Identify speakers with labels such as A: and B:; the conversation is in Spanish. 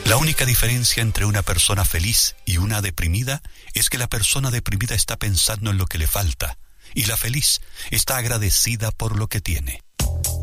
A: La única diferencia entre una persona feliz y una deprimida es que la persona deprimida está pensando en lo que le falta y la feliz está agradecida por lo que tiene.